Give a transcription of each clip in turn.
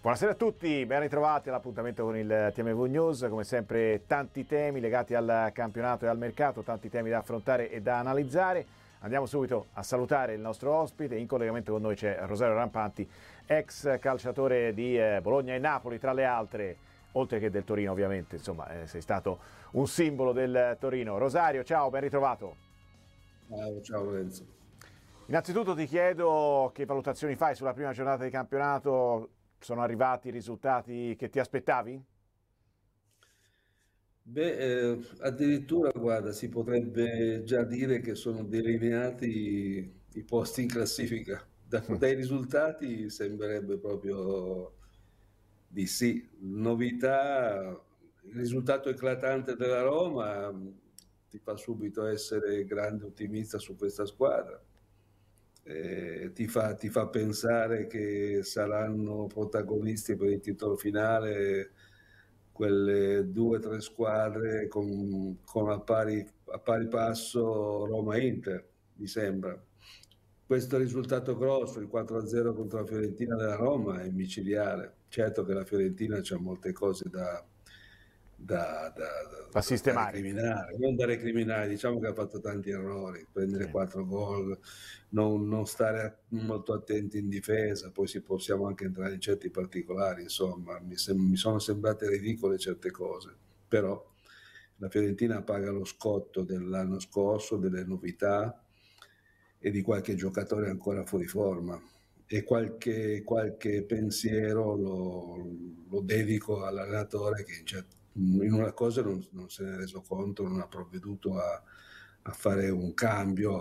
Buonasera a tutti, ben ritrovati all'appuntamento con il TMV News, come sempre tanti temi legati al campionato e al mercato, tanti temi da affrontare e da analizzare. Andiamo subito a salutare il nostro ospite, in collegamento con noi c'è Rosario Rampanti, ex calciatore di Bologna e Napoli tra le altre, oltre che del Torino ovviamente, insomma sei stato un simbolo del Torino. Rosario, ciao, ben ritrovato. Ciao Lorenzo. Innanzitutto ti chiedo che valutazioni fai sulla prima giornata di campionato. Sono arrivati i risultati che ti aspettavi? Addirittura, guarda, si potrebbe già dire che sono delineati i posti in classifica. Dai risultati sembrerebbe proprio di sì. Novità, il risultato eclatante della Roma ti fa subito essere grande ottimista su questa squadra. Ti fa pensare che saranno protagonisti per il titolo finale quelle 2 o 3 squadre con a pari passo Roma e Inter, mi sembra. Questo risultato grosso, il 4-0 contro la Fiorentina della Roma, è micidiale. Certo che la Fiorentina c'ha molte cose Da da sistemare. recriminare, non da recriminare, diciamo che ha fatto tanti errori, prendere 4 gol, non stare molto attenti in difesa, poi possiamo anche entrare in certi particolari, insomma, mi sono sembrate ridicole certe cose, però la Fiorentina paga lo scotto dell'anno scorso, delle novità e di qualche giocatore ancora fuori forma. E qualche pensiero lo dedico all'allenatore che in una cosa non se ne è reso conto, non ha provveduto a fare un cambio,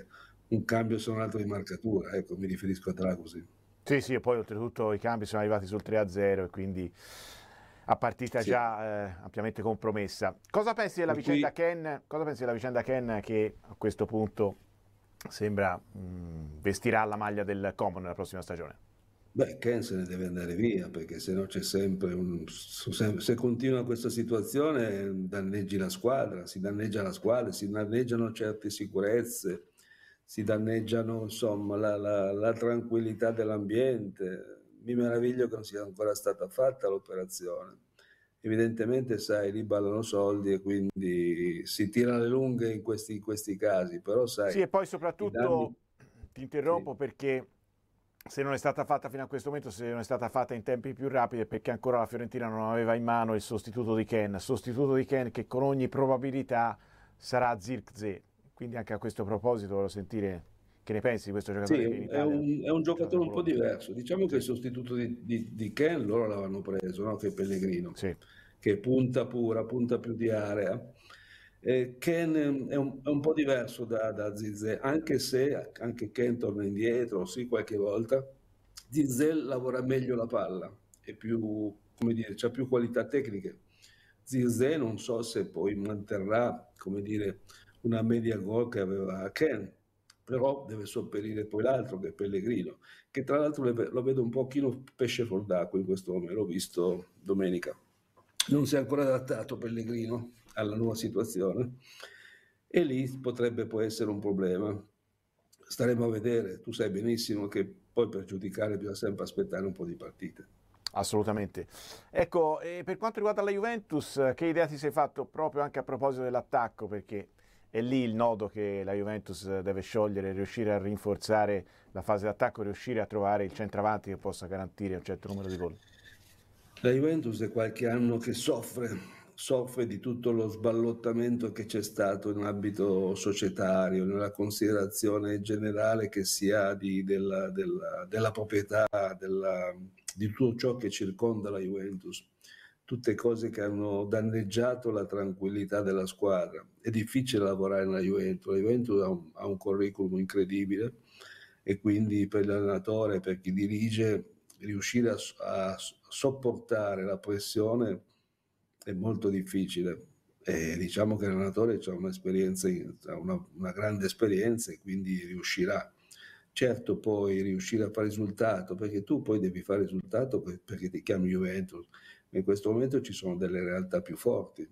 se non altro di marcatura. Ecco, mi riferisco a Dragosin. Sì, e poi oltretutto i cambi sono arrivati sul 3-0 e quindi a partita Sì. già ampiamente compromessa. Cosa pensi della vicenda Ken? Cosa pensi della vicenda Ken che a questo punto sembra vestirà la maglia del Como nella prossima stagione? Beh, Ken se ne deve andare via perché se no c'è sempre se continua questa situazione danneggi la squadra, si danneggia la squadra, si danneggiano certe sicurezze, si danneggiano insomma la tranquillità dell'ambiente. Mi meraviglio che non sia ancora stata fatta l'operazione. Evidentemente, sai, lì ballano soldi e quindi si tira le lunghe in questi casi, però sai, Sì, e poi i danni... soprattutto ti Sì. interrompo perché se non è stata fatta fino a questo momento, se non è stata fatta in tempi più rapidi, è perché ancora la Fiorentina non aveva in mano il sostituto di Ken che con ogni probabilità sarà Zirkzee. Quindi anche a questo proposito volevo sentire che ne pensi di questo Sì, giocatore che in Italia è un gioca nel giocatore un po' Bologna. diverso. Diciamo che Sì, il sostituto di Ken loro l'avevano preso, no? Che è Pellegrino, sì. che punta pura, punta più di area. Ken è un po' diverso da Zizé, anche se anche Ken torna indietro, sì, qualche volta. Zizé lavora meglio la palla, è più, come dire, c'ha più qualità tecniche. Zizé non so se poi manterrà, come dire, una media gol che aveva Ken, però deve sopperire poi l'altro che è Pellegrino, che tra l'altro lo vedo un pochino pesce fuor d'acqua in questo momento, l'ho visto domenica. Non si è ancora adattato Pellegrino alla nuova situazione e lì potrebbe poi essere un problema. Staremo a vedere, tu sai benissimo che poi per giudicare bisogna sempre aspettare un po' di partite. Assolutamente. Ecco, e per quanto riguarda la Juventus, che idea ti sei fatto proprio anche a proposito dell'attacco? Perché è lì il nodo che la Juventus deve sciogliere, riuscire a rinforzare la fase d'attacco, riuscire a trovare il centravanti che possa garantire un certo numero di gol. La Juventus è qualche anno che soffre di tutto lo sballottamento che c'è stato in ambito societario, nella considerazione generale che si ha della proprietà, di tutto ciò che circonda la Juventus. Tutte cose che hanno danneggiato la tranquillità della squadra. È difficile lavorare nella Juventus. La Juventus ha un curriculum incredibile e quindi per l'allenatore, per chi dirige, riuscire a sopportare la pressione è molto difficile. E diciamo che l'allenatore ha un'esperienza, una grande esperienza e quindi riuscirà. Certo, poi riuscire a fare risultato, perché tu poi devi fare risultato perché ti chiami Juventus. In questo momento ci sono delle realtà più forti.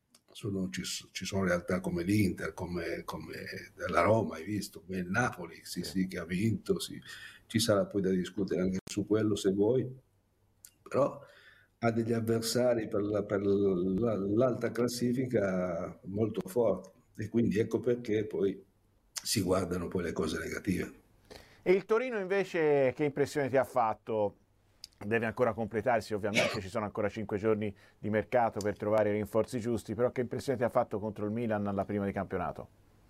Ci sono realtà come l'Inter, come la Roma, hai visto, come il Napoli, sì, Sì. sì, che ha vinto, sì. Ci sarà poi da discutere anche su quello se vuoi, però ha degli avversari per l'alta classifica molto forti, e quindi ecco perché poi si guardano poi le cose negative. E il Torino invece che impressione ti ha fatto? Deve ancora completarsi, ovviamente ci sono ancora 5 giorni di mercato per trovare i rinforzi giusti, però che impressione ti ha fatto contro il Milan alla prima di campionato?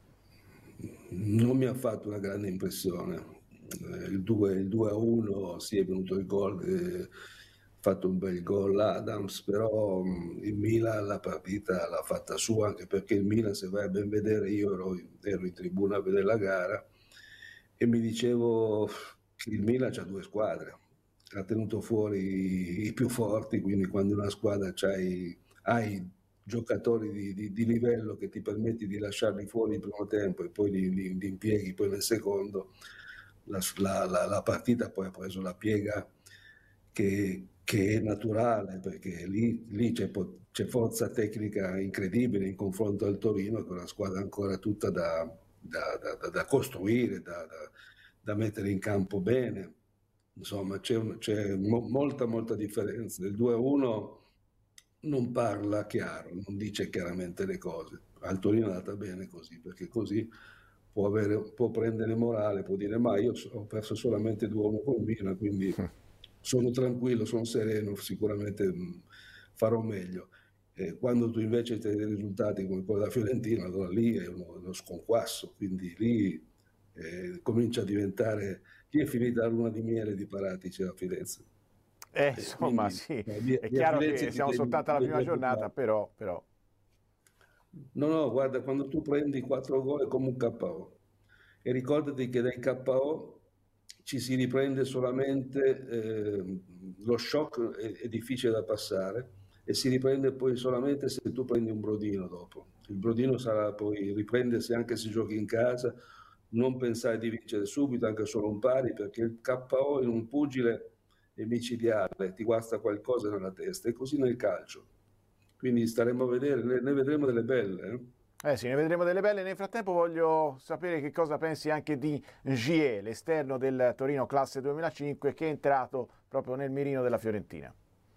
Non mi ha fatto una grande impressione. Il 2-1, sì, è venuto il gol, ha fatto un bel gol Adams, però il Milan la partita l'ha fatta sua, anche perché il Milan, se vai a ben vedere, io ero in tribuna a vedere la gara e mi dicevo che il Milan c'ha due squadre, ha tenuto fuori i più forti, quindi quando una squadra hai giocatori di livello che ti permetti di lasciarli fuori il primo tempo e poi li impieghi poi nel secondo, la partita poi ha preso la piega che è naturale, perché lì c'è forza tecnica incredibile in confronto al Torino, che è una squadra ancora tutta da costruire, da mettere in campo bene. Insomma, c'è molta differenza. Il 2-1 non parla chiaro, non dice chiaramente le cose. Al Torino è andata bene così, perché così può prendere morale, può dire ma io ho perso solamente 2-1 con Milan, quindi sono tranquillo, sono sereno, sicuramente farò meglio. Quando tu invece hai dei risultati come quello della Fiorentina, allora lì è uno sconquasso, quindi lì comincia a diventare... Chi è finita la luna di miele di Paratici a Firenze? Insomma, Quindi sì, è via chiaro Firenze che siamo soltanto alla devi prima giornata, preoccupare. però. No, guarda, quando tu prendi 4 gol è come un KO. E ricordati che dai KO ci si riprende solamente, lo shock è difficile da passare e si riprende poi solamente se tu prendi un brodino dopo. Il brodino sarà poi riprendersi anche se giochi in casa, non pensare di vincere subito, anche solo un pari, perché il KO in un pugile è micidiale, ti guasta qualcosa nella testa, e così nel calcio. Quindi staremo a vedere, ne vedremo delle belle. Sì, ne vedremo delle belle. Nel frattempo voglio sapere che cosa pensi anche di Gie, l'esterno del Torino classe 2005, che è entrato proprio nel mirino della Fiorentina.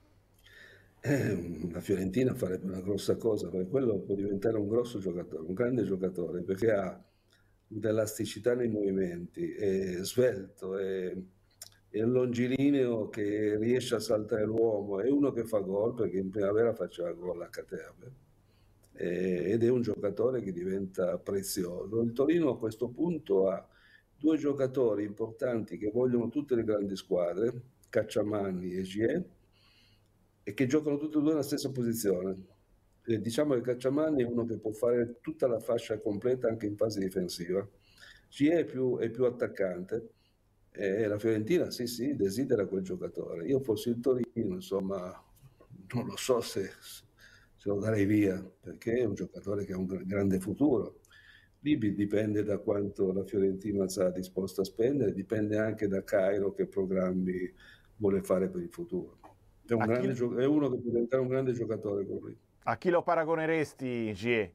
La Fiorentina farebbe una grossa cosa, perché quello può diventare un grosso giocatore, un grande giocatore, perché ha dell'elasticità nei movimenti, è svelto, è un longilineo che riesce a saltare l'uomo, è uno che fa gol, perché in primavera faceva gol a Caterbe, ed è un giocatore che diventa prezioso. Il Torino a questo punto ha due giocatori importanti che vogliono tutte le grandi squadre, Cacciamanni e Gie, e che giocano tutti e due nella stessa posizione. Diciamo che Cacciamanni è uno che può fare tutta la fascia completa anche in fase difensiva. Gie è più attaccante, e la Fiorentina sì, desidera quel giocatore. Io fossi il Torino, insomma, non lo so se lo darei via, perché è un giocatore che ha un grande futuro. Lì dipende da quanto la Fiorentina sarà disposta a spendere, dipende anche da Cairo che programmi vuole fare per il futuro. È A chi, è uno che può diventare un grande giocatore con lui. a chi lo paragoneresti, Gie?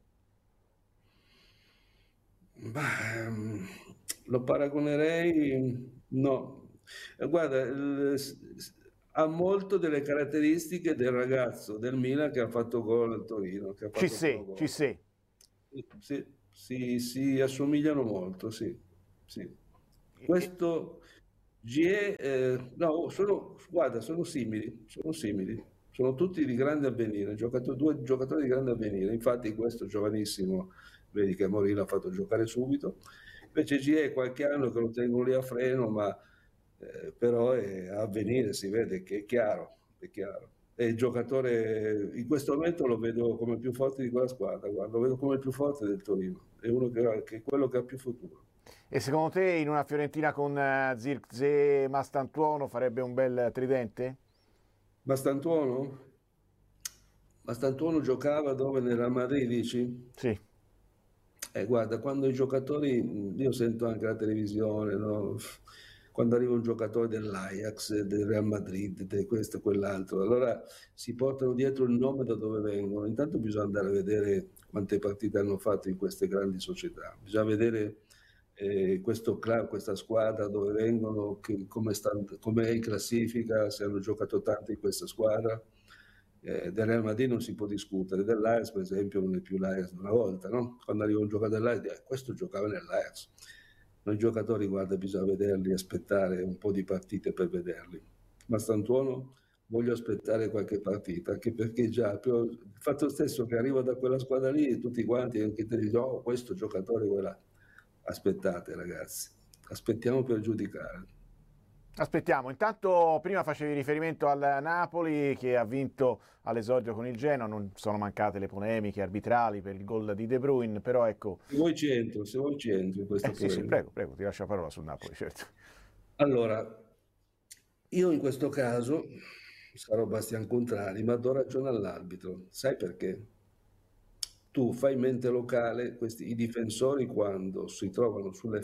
Ma, lo paragonerei, no. Guarda, ha molto delle caratteristiche del ragazzo del Milan che ha fatto gol al Torino, che ha fatto primo Ci gol. sei. Sì, si assomigliano molto, sì, sì. Questo GE, no, guarda, sono simili, sono tutti di grande avvenire, due giocatori di grande avvenire. Infatti questo giovanissimo, vedi che Mourinho l'ha fatto giocare subito, invece GE è qualche anno che lo tengono lì a freno, ma però è a avvenire, si vede che è chiaro, è chiaro. E il giocatore in questo momento lo vedo come il più forte di quella squadra, guarda, lo vedo come il più forte del Torino, è uno che è quello che ha più futuro. E secondo te in una Fiorentina con Zirkzee e Mastantuono farebbe un bel tridente? Mastantuono? Mastantuono giocava dove? Nella Madrid, dici? Sì. Guarda, quando i giocatori, io sento anche la televisione, no? Quando arriva un giocatore dell'Ajax, del Real Madrid, di questo e quell'altro, allora si portano dietro il nome da dove vengono. Intanto bisogna andare a vedere quante partite hanno fatto in queste grandi società, bisogna vedere questa squadra dove vengono, come è in classifica, se hanno giocato tanto in questa squadra. Del Real Madrid non si può discutere, dell'Ajax per esempio non è più l'Ajax di una volta, no? Quando arriva un giocatore dell'Ajax, questo giocava nell'Ajax. Noi giocatori, guarda, bisogna vederli, aspettare un po' di partite per vederli. Ma Stantuono voglio aspettare qualche partita, anche perché già il fatto stesso che arrivo da quella squadra lì, tutti quanti, anche te dicono, oh, questo giocatore, quella. Aspettate ragazzi, aspettiamo per giudicare. Aspettiamo, intanto prima facevi riferimento al Napoli che ha vinto all'esordio con il Genoa, non sono mancate le polemiche arbitrali per il gol di De Bruyne, però ecco... Se vuoi ci entro in questa sì, prego, ti lascio la parola sul Napoli, certo. Allora, io in questo caso sarò Bastian Contrari, ma do ragione all'arbitro. Sai perché? Tu fai mente locale, i difensori quando si trovano sulle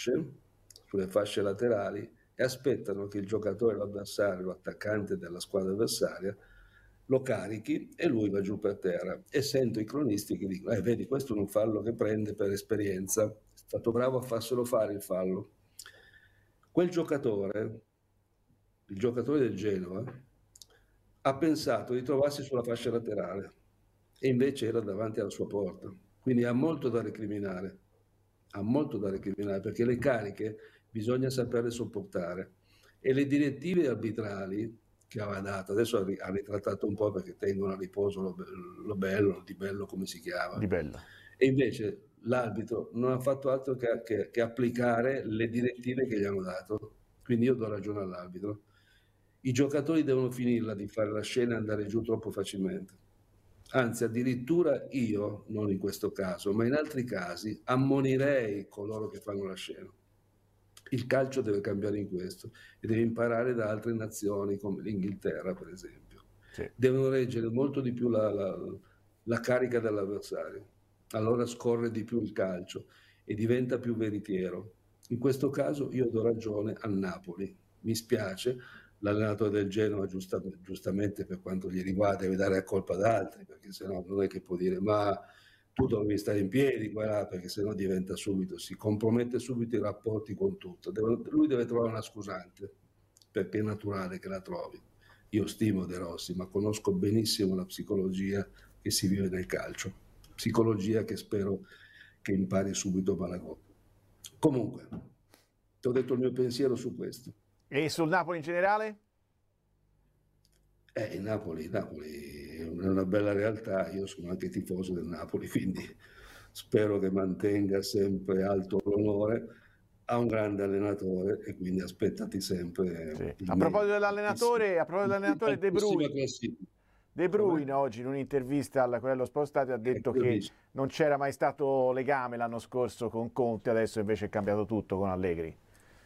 fasce laterali, e aspettano che il giocatore, l'avversario, l'attaccante della squadra avversaria lo carichi e lui va giù per terra. E sento i cronisti che dicono, vedi, questo è un fallo che prende per esperienza, è stato bravo a farselo fare il fallo. Quel giocatore, il giocatore del Genoa, ha pensato di trovarsi sulla fascia laterale e invece era davanti alla sua porta. Quindi ha molto da recriminare, perché le cariche bisogna saperle sopportare. E le direttive arbitrali che aveva dato, adesso ha ritrattato un po' perché tengono a riposo lo bello, Di Bello come si chiama. Di Bello. E invece l'arbitro non ha fatto altro che applicare le direttive che gli hanno dato. Quindi io do ragione all'arbitro. I giocatori devono finirla di fare la scena e andare giù troppo facilmente. Anzi, addirittura io, non in questo caso, ma in altri casi, ammonirei coloro che fanno la scena. Il calcio deve cambiare in questo e deve imparare da altre nazioni come l'Inghilterra, per esempio. Sì. Devono reggere molto di più la carica dell'avversario. Allora scorre di più il calcio e diventa più veritiero. In questo caso io do ragione al Napoli. Mi spiace, l'allenatore del Genoa giustamente per quanto gli riguarda deve dare la colpa ad altri, perché sennò non è che può dire ma tu dovevi stare in piedi perché sennò diventa subito, si compromette subito i rapporti con tutto. Lui deve trovare una scusante, perché è naturale che la trovi. Io stimo De Rossi, ma conosco benissimo la psicologia che si vive nel calcio, psicologia che spero che impari subito Malagò. Comunque, ti ho detto il mio pensiero su questo. E sul Napoli in generale? Il Napoli è una bella realtà, io sono anche tifoso del Napoli, quindi spero che mantenga sempre alto l'onore. Ha un grande allenatore e quindi aspettati sempre. Sì. A proposito dell'allenatore, De Bruyne. De Bruyne oggi in un'intervista a quello Sport Stadio ha detto che non c'era mai stato legame l'anno scorso con Conte, adesso invece è cambiato tutto con Allegri.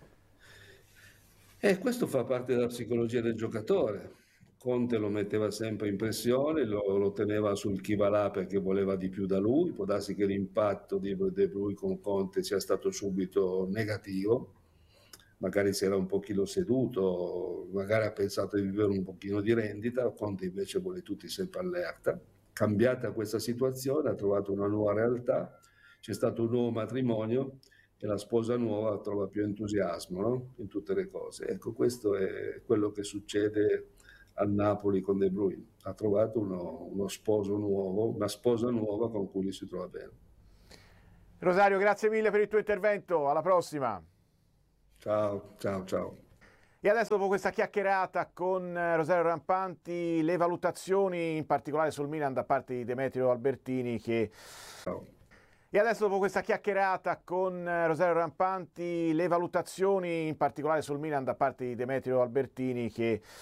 Questo fa parte della psicologia del giocatore. Conte lo metteva sempre in pressione, lo teneva sul chi va là perché voleva di più da lui. Può darsi che l'impatto di De Bruyne con Conte sia stato subito negativo, magari si era un pochino seduto, magari ha pensato di vivere un pochino di rendita. Conte invece vuole tutti sempre allerta. Cambiata questa situazione, ha trovato una nuova realtà, c'è stato un nuovo matrimonio e la sposa nuova trova più entusiasmo, no? In tutte le cose. Ecco, questo è quello che succede al Napoli con De Bruyne. Ha trovato uno sposo nuovo, una sposa nuova con cui si trova bene. Rosario, grazie mille per il tuo intervento, alla prossima. Ciao. E adesso, dopo questa chiacchierata con Rosario Rampanti, le valutazioni in particolare sul Milan da parte di Demetrio Albertini che... Ciao. E adesso, dopo questa chiacchierata con Rosario Rampanti, le valutazioni in particolare sul Milan da parte di Demetrio Albertini che